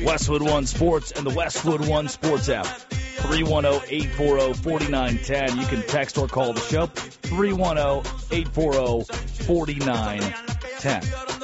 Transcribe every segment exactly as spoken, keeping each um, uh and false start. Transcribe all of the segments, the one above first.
Westwood One Sports and the Westwood One Sports app. three one zero, eight four zero, four nine one zero. You can text or call the show. three one zero, eight four zero, four nine one zero.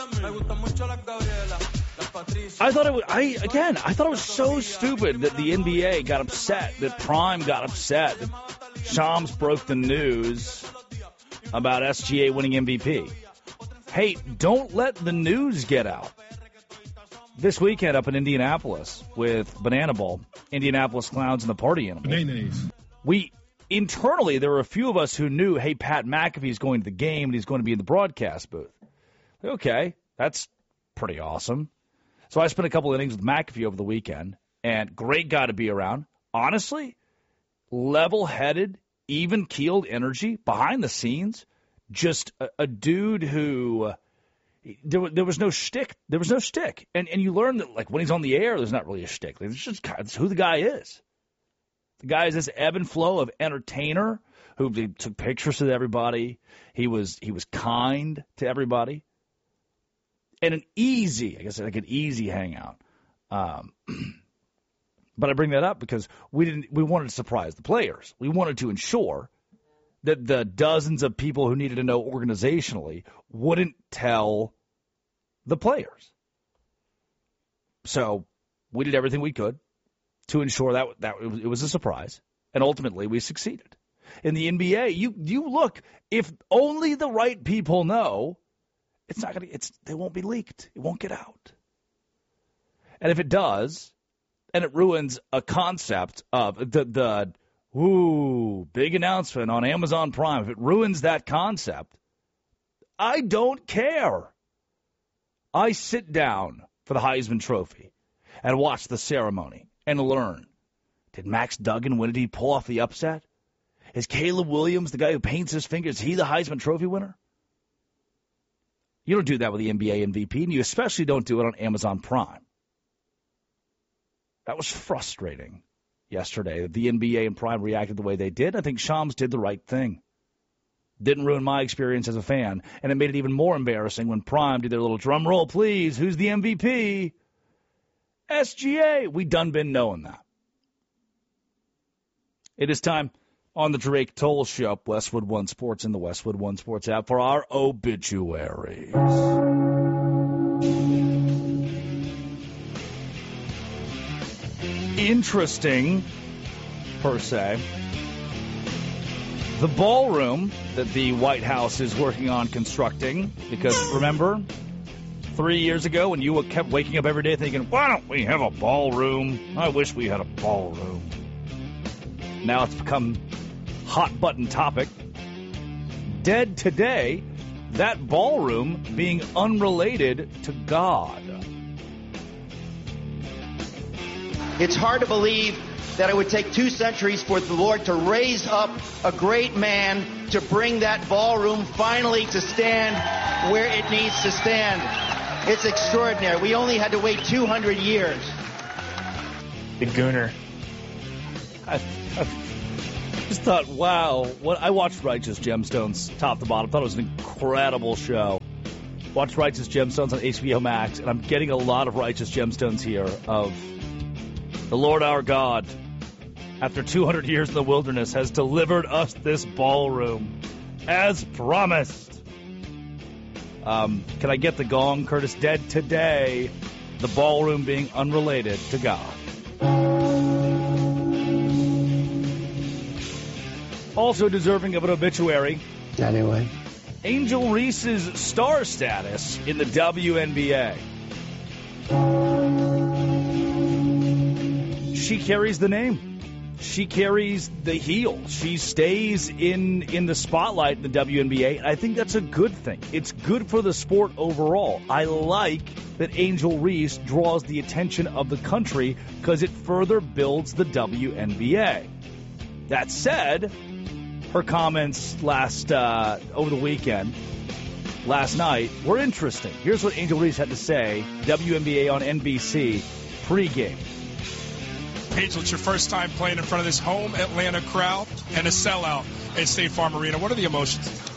I thought it was, I, again, I thought it was so stupid that the N B A got upset, that Prime got upset, that Shams broke the news about S G A winning M V P. Hey, don't let the news get out. This weekend up in Indianapolis with Banana Bowl, Indianapolis Clowns and the Party Animals. Bananas. We, internally, there were a few of us who knew, hey, Pat McAfee's going to the game and he's going to be in the broadcast booth. Okay, that's pretty awesome. So I spent a couple innings with McAfee over the weekend, and great guy to be around. Honestly, level-headed, even-keeled energy behind the scenes. Just a, a dude who there, there was no shtick. There was no shtick, and and you learn that like when he's on the air, there's not really a shtick. It's just it's who the guy is. The guy is this ebb and flow of entertainer who he took pictures with everybody. He was he was kind to everybody. And an easy, I guess like an easy hangout. Um, but I bring that up because we didn't. We wanted to surprise the players. We wanted to ensure that the dozens of people who needed to know organizationally wouldn't tell the players. So we did everything we could to ensure that that it was a surprise, and ultimately we succeeded. In the N B A, you you look, if only the right people know. It's not gonna. It's they won't be leaked. It won't get out. And if it does, and it ruins a concept of the the ooh big announcement on Amazon Prime, if it ruins that concept, I don't care. I sit down for the Heisman Trophy and watch the ceremony and learn. Did Max Duggan win? Did he pull off the upset? Is Caleb Williams, the guy who paints his fingers, is he the Heisman Trophy winner? You don't do that with the N B A M V P, and you especially don't do it on Amazon Prime. That was frustrating yesterday that the N B A and Prime reacted the way they did. I think Shams did the right thing. Didn't ruin my experience as a fan, and it made it even more embarrassing when Prime did their little drum roll, please. Who's the M V P? S G A. We done been knowing that. It is time on the Drake Toll Show, Westwood One Sports and the Westwood One Sports app for our obituaries. Interesting, per se. The ballroom that the White House is working on constructing, because remember, three years ago when you kept waking up every day thinking, why don't we have a ballroom? I wish we had a ballroom. Now it's become hot button topic. Dead today, that ballroom being unrelated to God. It's hard to believe that it would take two centuries for the Lord to raise up a great man to bring that ballroom finally to stand where it needs to stand. It's extraordinary. We only had to wait two hundred years. The Gooner. I, I just thought, wow. What I watched Righteous Gemstones top to bottom. Thought it was an incredible show. Watched Righteous Gemstones on H B O Max, and I'm getting a lot of Righteous Gemstones here of the Lord our God, after two hundred years in the wilderness, has delivered us this ballroom as promised. Um, can I get the gong? Curtis, dead today. The ballroom being unrelated to God. Also deserving of an obituary. Anyway. Angel Reese's star status in the W N B A. She carries the name. She carries the heel. She stays in, in the spotlight in the W N B A. I think that's a good thing. It's good for the sport overall. I like that Angel Reese draws the attention of the country because it further builds the W N B A. That said, her comments last uh, over the weekend, last night, were interesting. Here's what Angel Reese had to say, W N B A on N B C pregame. Angel, it's your first time playing in front of this home Atlanta crowd and a sellout at State Farm Arena. What are the emotions?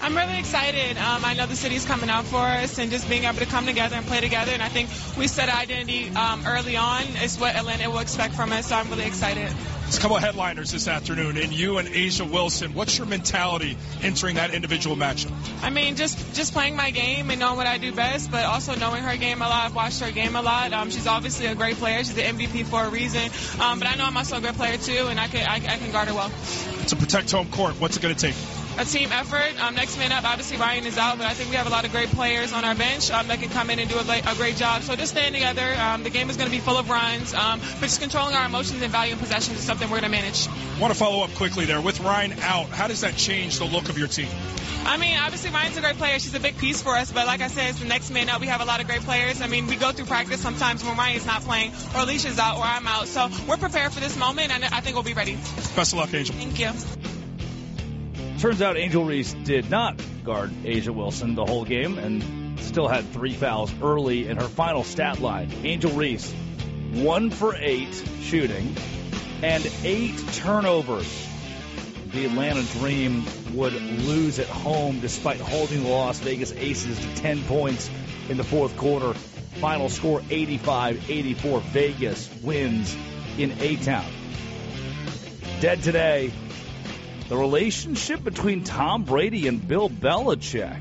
I'm really excited. Um, I know the city's coming out for us, and just being able to come together and play together. And I think we set an identity um, early on. It's what Atlanta will expect from us, so I'm really excited. There's a couple of headliners this afternoon, and you and A'ja Wilson. What's your mentality entering that individual matchup? I mean, just just playing my game and knowing what I do best, but also knowing her game a lot. I've watched her game a lot. Um, she's obviously a great player. She's the M V P for a reason. Um, but I know I'm also a good player too, and I can I, I can guard her well. To protect home court, what's it going to take? A team effort. Um, next man up, obviously Ryan is out, but I think we have a lot of great players on our bench um, that can come in and do a, a great job. So just staying together. Um, the game is going to be full of runs, um, but just controlling our emotions and value and possessions is something we're going to manage. I want to follow up quickly there. With Ryan out, how does that change the look of your team? I mean, obviously Ryan's a great player. She's a big piece for us, but like I said, it's the next man up. We have a lot of great players. I mean, we go through practice sometimes when Ryan's not playing, or Alicia's out, or I'm out. So we're prepared for this moment, and I think we'll be ready. Best of luck, Angel. Thank you. Turns out Angel Reese did not guard A'ja Wilson the whole game and still had three fouls early in her final stat line. Angel Reese, one for eight shooting and eight turnovers. The Atlanta Dream would lose at home despite holding the Las Vegas Aces to ten points in the fourth quarter. Final score eighty-five eighty-four. Vegas wins in A-Town. Dead today. The relationship between Tom Brady and Bill Belichick.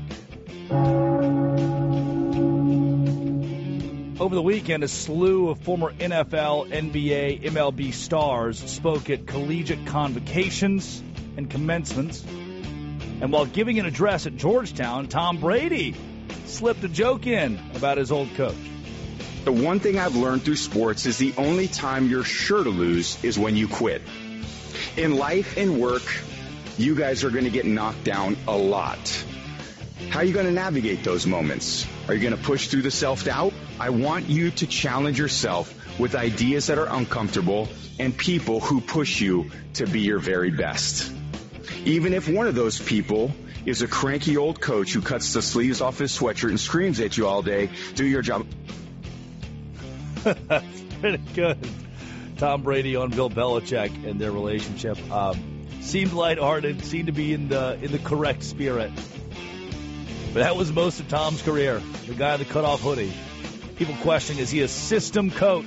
Over the weekend, a slew of former N F L, N B A, M L B stars spoke at collegiate convocations and commencements. And while giving an address at Georgetown, Tom Brady slipped a joke in about his old coach. The one thing I've learned through sports is the only time you're sure to lose is when you quit. In life and work, you guys are going to get knocked down a lot. How are you going to navigate those moments? Are you going to push through the self-doubt? I want you to challenge yourself with ideas that are uncomfortable and people who push you to be your very best. Even if one of those people is a cranky old coach who cuts the sleeves off his sweatshirt and screams at you all day, do your job. That's pretty good. Tom Brady on Bill Belichick and their relationship. Um, seemed lighthearted, seemed to be in the in the correct spirit. But that was most of Tom's career. The guy in the cutoff hoodie. People questioning, is he a system coach?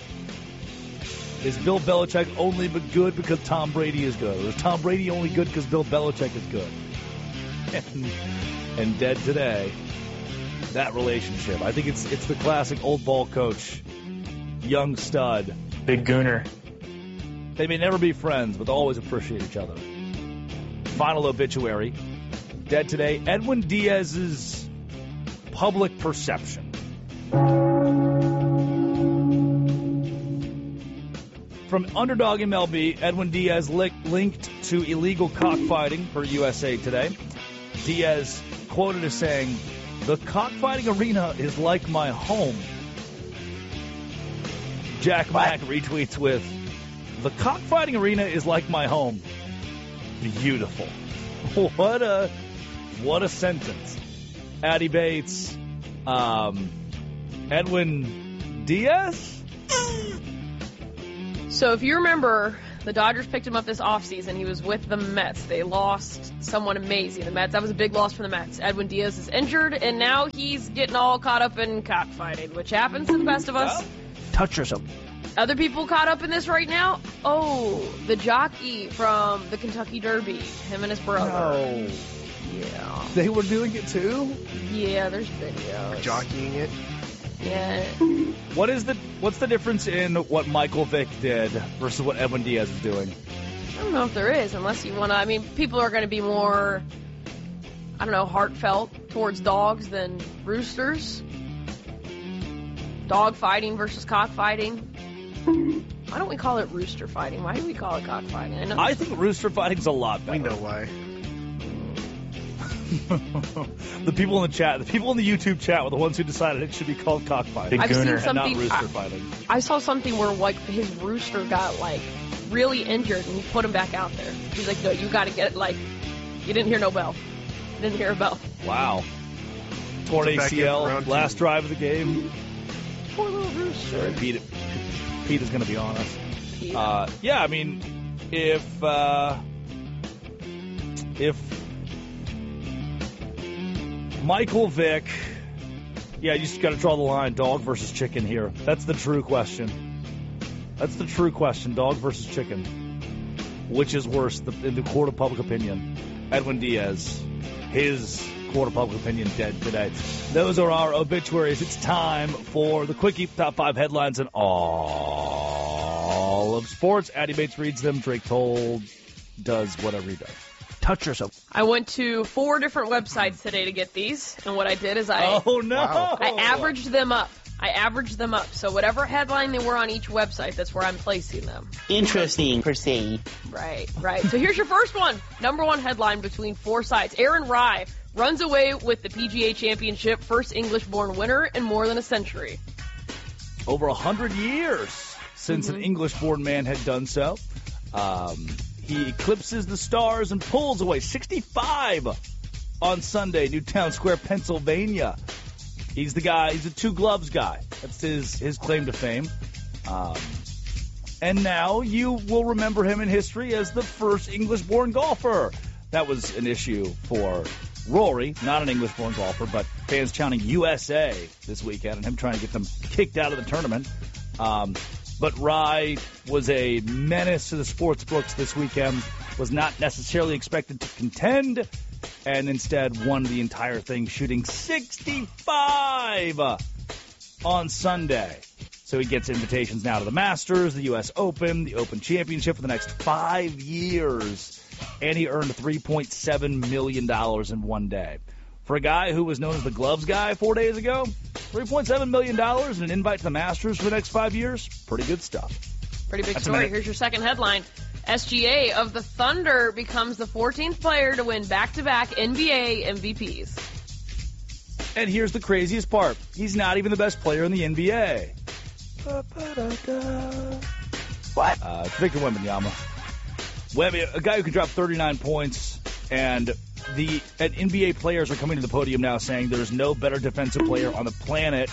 Is Bill Belichick only good because Tom Brady is good? Or is Tom Brady only good because Bill Belichick is good? And, and dead today, that relationship. I think it's it's the classic old ball coach, young stud. Big Gooner. They may never be friends, but they'll always appreciate each other. Final obituary. Dead today, Edwin Diaz's public perception. From Underdog M L B, Edwin Diaz li- linked to illegal cockfighting for U S A Today. Diaz quoted as saying, "The cockfighting arena is like my home." Jack Mack retweets with, "The cockfighting arena is like my home." Beautiful. What a what a sentence. Addie Bates, um, Edwin Diaz? So if you remember, the Dodgers picked him up this offseason. He was with the Mets. They lost someone amazing. The Mets, that was a big loss for the Mets. Edwin Diaz is injured, and now he's getting all caught up in cockfighting, which happens to the best of us. Well, touch yourself. Other people caught up in this right now? Oh, the jockey from the Kentucky Derby, him and his brother. No. Yeah. They were doing it too? Yeah, there's videos. Jockeying it. Yeah. What is the what's the difference in what Michael Vick did versus what Edwin Diaz is doing? I don't know if there is, unless you want to. I mean, people are going to be more, I don't know, heartfelt towards dogs than roosters. Dog fighting versus cockfighting. Why don't we call it rooster fighting? Why do we call it cockfighting? I know. I think rooster fighting's a lot better. We know why. The people in the chat, the people in the YouTube chat were the ones who decided it should be called cockfighting. I've seen and not something- rooster I- fighting. I saw something where like his rooster got like really injured and he put him back out there. He's like, no, you got to get like, you didn't hear no bell. You didn't hear a bell. Wow. Torn So back A C L, in round two. last drive of the game. Poor little rooster. Pete, Pete is going to be on us. Yeah. Uh, yeah, I mean, if uh, if Michael Vick. Yeah, you just got to draw the line, dog versus chicken here. That's the true question. That's the true question, dog versus chicken. Which is worse the, in the court of public opinion? Edwin Diaz, his court of public opinion dead today. Those are our obituaries. It's time for the Quickie Top five headlines in all of sports. Addy Bates reads them. Drake Toll does whatever he does. Touch yourself. I went to four different websites today to get these, and what I did is I oh no wow. I averaged them up. I averaged them up. So whatever headline they were on each website, that's where I'm placing them. Interesting, per se. Right, right. So here's your first one. Number one headline between four sites. Aaron Rai runs away with the P G A Championship, first English-born winner in more than a century. Over a hundred years since mm-hmm. an English-born man had done so. Um... He eclipses the stars and pulls away sixty-five on Sunday, Newtown Square, Pennsylvania. He's the guy, he's a two gloves guy. That's his, his claim to fame. Um, and now you will remember him in history as the first English-born golfer. That was an issue for Rory, not an English-born golfer, but fans chanting U S A this weekend and him trying to get them kicked out of the tournament. Um, But Rai was a menace to the sports books this weekend, was not necessarily expected to contend, and instead won the entire thing, shooting sixty-five on Sunday. So he gets invitations now to the Masters, the U S Open, the Open Championship for the next five years, and he earned three point seven million dollars in one day. For a guy who was known as the gloves guy four days ago, three point seven million dollars and an invite to the Masters for the next five years, pretty good stuff. Pretty big That's story. Here's your second headline. S G A of the Thunder becomes the fourteenth player to win back-to-back N B A M V Ps. And here's the craziest part. He's not even the best player in the N B A. What? Uh, it's Victor Wembanyama. Wemby, a guy who could drop thirty-nine points, and the and N B A players are coming to the podium now saying there's no better defensive player on the planet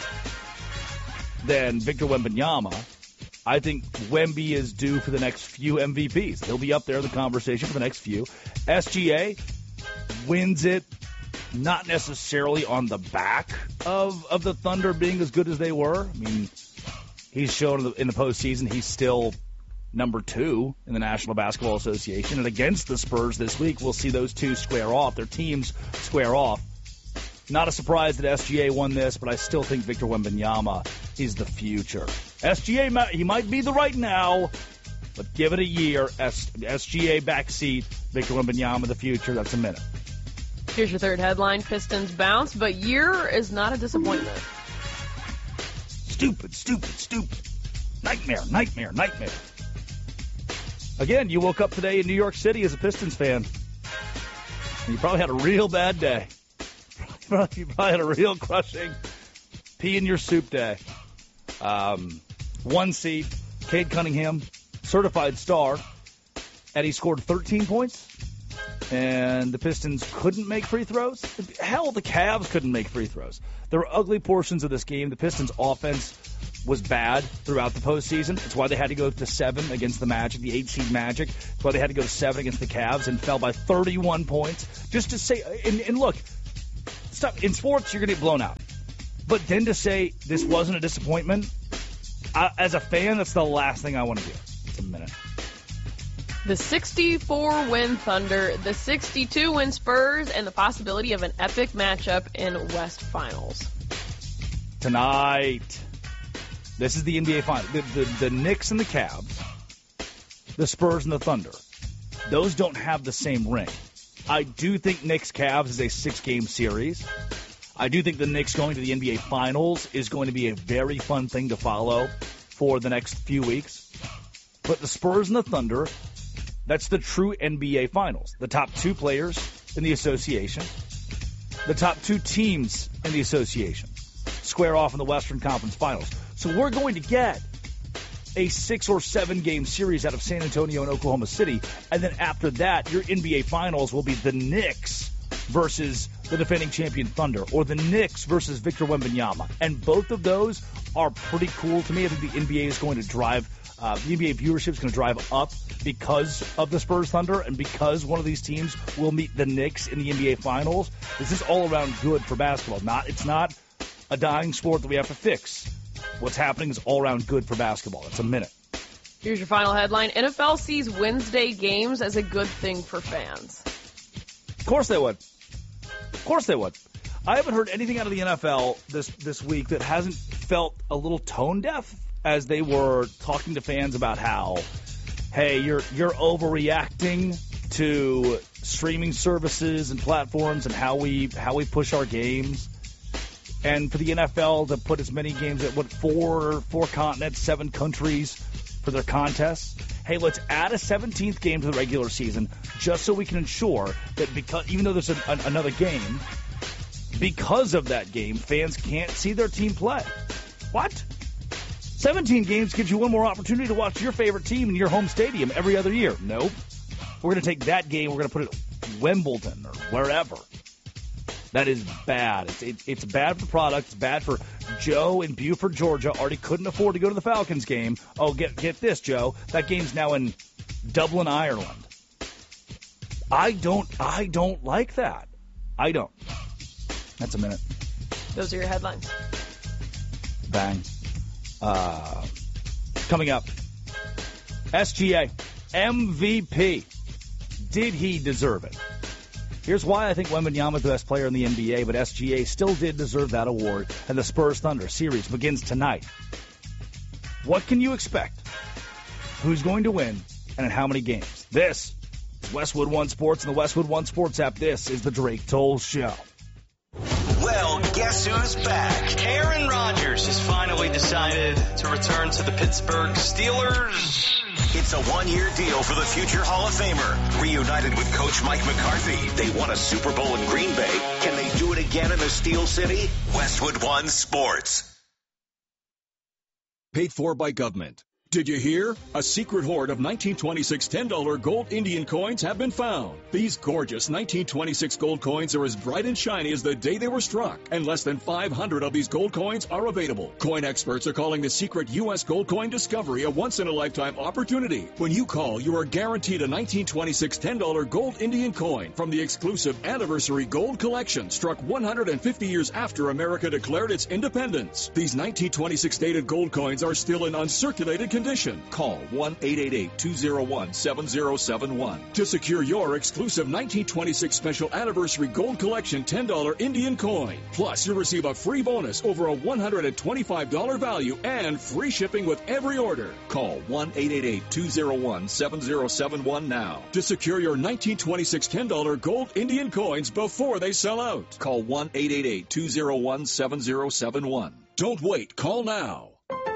than Victor Wembanyama. I think Wemby is due for the next few M V Ps. He'll be up there in the conversation for the next few. S G A wins it, not necessarily on the back of, of the Thunder being as good as they were. I mean, he's shown in the, in the postseason he's still number two in the National Basketball Association. And against the Spurs this week, we'll see those two square off, their teams square off. Not a surprise that S G A won this, but I still think Victor Wembanyama is the future. S G A, he might be the right now, but give it a year. S- SGA backseat, Victor Wembanyama the future. That's a minute. Here's your third headline. Pistons bounce, but year is not a disappointment. Stupid, stupid, stupid. Nightmare, nightmare, nightmare. Again, you woke up today in New York City as a Pistons fan, and you probably had a real bad day. You probably had a real crushing pee in your soup day. Um, one seed, Cade Cunningham, certified star, and he scored thirteen points, and the Pistons couldn't make free throws. Hell, the Cavs couldn't make free throws. There were ugly portions of this game. The Pistons' offense was bad throughout the postseason. That's why they had to go to seven against the Magic, the eight-seed Magic. That's why they had to go to seven against the Cavs and fell by thirty-one points. Just to say, and, and look, stop, in sports, you're going to get blown out. But then to say this wasn't a disappointment, I, as a fan, that's the last thing I want to do. It's a minute. The sixty-four win Thunder, the sixty-two win Spurs, and the possibility of an epic matchup in West Finals. Tonight. This is the N B A Finals. The, the, the Knicks and the Cavs, the Spurs and the Thunder, those don't have the same ring. I do think Knicks-Cavs is a six-game series. I do think the Knicks going to the N B A Finals is going to be a very fun thing to follow for the next few weeks. But the Spurs and the Thunder, that's the true N B A Finals. The top two players in the association, the top two teams in the association square off in the Western Conference Finals. So we're going to get a six or seven game series out of San Antonio and Oklahoma City, and then after that, your N B A Finals will be the Knicks versus the defending champion Thunder, or the Knicks versus Victor Wembanyama. And both of those are pretty cool to me. I think the N B A is going to drive, uh, the N B A viewership is going to drive up because of the Spurs Thunder and because one of these teams will meet the Knicks in the N B A Finals. This is all around good for basketball. Not, it's not a dying sport that we have to fix. What's happening is all around good for basketball. It's a minute. Here's your final headline. N F L sees Wednesday games as a good thing for fans. Of course they would. Of course they would. I haven't heard anything out of the N F L this, this week that hasn't felt a little tone deaf as they were talking to fans about how, hey, you're you're overreacting to streaming services and platforms and how we how we push our games. And for the N F L to put as many games at, what, four, four continents, seven countries for their contests. Hey, let's add a seventeenth game to the regular season just so we can ensure that because even though there's an, an, another game, because of that game, fans can't see their team play. What? seventeen games gives you one more opportunity to watch your favorite team in your home stadium every other year. Nope. We're going to take that game, we're going to put it at Wimbledon or wherever. That is bad. It's, it, it's bad for the product. It's bad for Joe in Buford, Georgia. Already couldn't afford to go to the Falcons game. Oh, get get this, Joe. That game's now in Dublin, Ireland. I don't. I don't like that. I don't. That's a minute. Those are your headlines. Bang. Uh, coming up, S G A M V P. Did he deserve it? Here's why I think Wembanyama is the best player in the N B A, but S G A still did deserve that award, and the Spurs Thunder series begins tonight. What can you expect? Who's going to win, and in how many games? This is Westwood One Sports and the Westwood One Sports app. This is the Drake Toll Show. Well, guess who's back? Aaron Rodgers has finally decided to return to the Pittsburgh Steelers. It's a one-year deal for the future Hall of Famer. Reunited with Coach Mike McCarthy, they won a Super Bowl in Green Bay. Can they do it again in the Steel City? Westwood One Sports. Paid for by government. Did you hear? A secret hoard of nineteen twenty-six ten dollar gold Indian coins have been found. These gorgeous nineteen twenty-six gold coins are as bright and shiny as the day they were struck, and less than five hundred of these gold coins are available. Coin experts are calling the secret U S gold coin discovery a once-in-a-lifetime opportunity. When you call, you are guaranteed a nineteen twenty-six ten dollar gold Indian coin from the exclusive Anniversary Gold Collection, struck one hundred fifty years after America declared its independence. These nineteen twenty-six dated gold coins are still in uncirculated condition. Call one eight eight eight, two zero one, seven zero seven one to secure your exclusive nineteen twenty-six Special Anniversary Gold Collection ten dollar Indian coin. Plus, you'll receive a free bonus over a one hundred twenty-five dollars value and free shipping with every order. Call one eight eight eight, two zero one, seven zero seven one now to secure your nineteen twenty-six ten dollar gold Indian coins before they sell out. Call one eight eight eight, two zero one, seven zero seven one. Don't wait. Call now.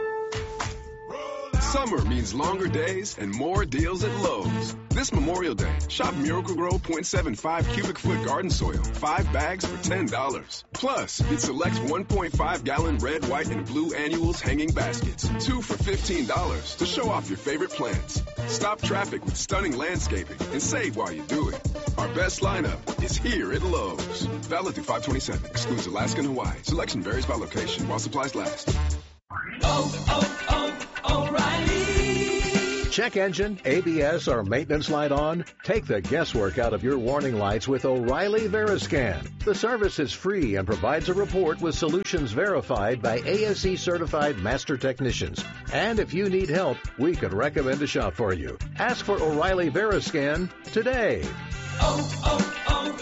Summer means longer days and more deals at Lowe's. This Memorial Day, shop Miracle-Gro point seven five cubic foot garden soil, five bags for ten dollars. Plus, it selects one point five gallon red, white, and blue annuals hanging baskets, two for fifteen dollars to show off your favorite plants. Stop traffic with stunning landscaping and save while you do it. Our best lineup is here at Lowe's. Valid through five twenty-seven, excludes Alaska and Hawaii. Selection varies by location while supplies last. Oh, oh, oh, O'Reilly. Check engine, A B S, or maintenance light on? Take the guesswork out of your warning lights with O'Reilly Veriscan. The service is free and provides a report with solutions verified by A S E certified master technicians. And if you need help, we can recommend a shop for you. Ask for O'Reilly Veriscan today. Oh,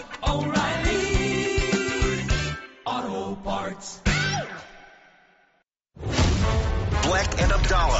oh, oh, O'Reilly Auto Parts. Black and Abdallah